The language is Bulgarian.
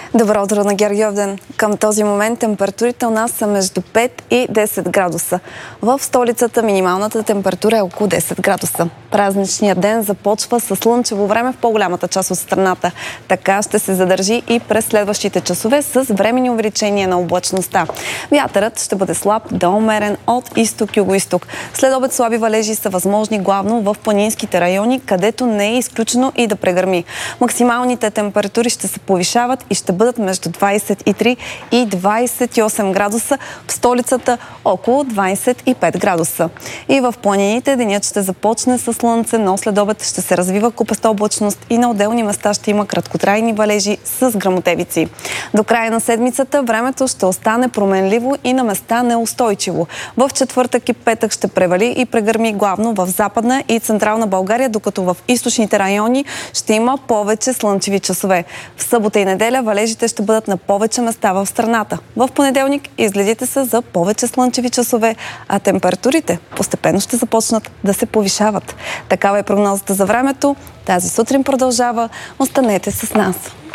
Добро утро на Гергьовден. Към този момент температурите у нас са между 5 и 10 градуса. В столицата минималната температура е около 10 градуса. Празничният ден започва с слънчево време в по-голямата част от страната. Така ще се задържи и през следващите часове с временни увеличения на облачността. Вятърът ще бъде слаб до умерен от изток-югоизток. След обед слаби валежи са възможни главно в планинските райони, където не е изключено и да прегърми. Максималните температури ще се повишават и ще бъдат между 23 и 28 градуса, в столицата около 25 градуса. И в планините денят ще започне с слънце, но след обед ще се развива купеста облачност и на отделни места ще има краткотрайни валежи с гръмотевици. До края на седмицата времето ще остане променливо и на места неустойчиво. В четвъртък и петък ще превали и прегърми главно в Западна и Централна България, докато в източните райони ще има повече слънчеви часове. В събота и неделя валежите ще бъдат на повече места в страната. В понеделник изгледите се за повече слънчеви часове, а температурите постепенно ще започнат да се повишават. Такава е прогнозата за времето. Тази сутрин продължава. Останете с нас.